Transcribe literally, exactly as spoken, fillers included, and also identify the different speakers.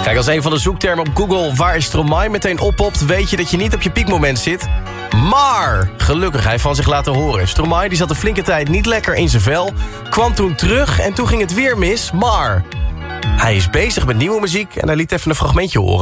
Speaker 1: Kijk, als een van de zoektermen op Google waar is Stromae meteen oppopt, weet je dat je niet op je piekmoment zit. Maar gelukkig, hij heeft van zich laten horen. Stromae die zat een flinke tijd niet lekker in zijn vel, kwam toen terug en toen ging het weer mis, maar hij is bezig met nieuwe muziek en hij liet even een fragmentje horen.